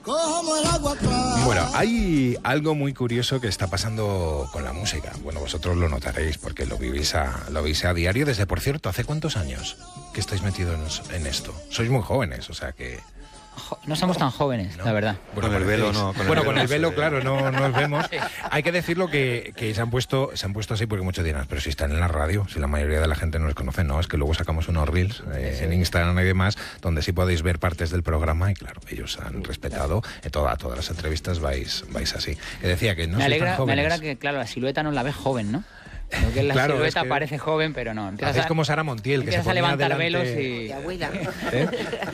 Bueno, hay algo muy curioso que está pasando con la música. Bueno, vosotros lo notaréis porque lo vivís a diario. Desde, por cierto, ¿hace cuántos años que estáis metidos en esto? Sois muy jóvenes, o sea que... No somos tan jóvenes, ¿no? La verdad. Bueno, con el velo no. Con el velo, claro, no nos vemos. Hay que decirlo que se han puesto así porque muchos dirán, pero si están en la radio, si la mayoría de la gente no los conoce, no, es que luego sacamos unos reels en Instagram y demás, donde sí podéis ver partes del programa y claro, ellos han respetado todas las entrevistas vais así. Que decía que no sois tan jóvenes. Me alegra que, claro, la silueta no la ves joven, ¿no? Porque la silueta parece joven, pero no. Hacéis como Sara Montiel, que se ponía a levantar delante... velos y... De abuela.